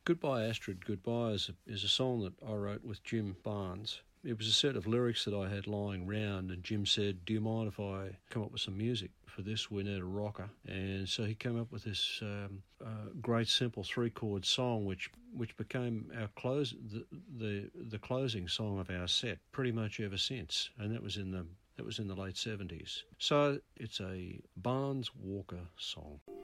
Goodbye Astrid, Goodbye is a song that I wrote with Jim Barnes. It was a set of lyrics that I had lying round, and Jim said, do you mind if I come up with some music for this? We need a rocker. And so he came up with this great simple 3-chord song which became our the closing song of our set pretty much ever since, and that was in the late 70s. So it's a Barnes Walker song.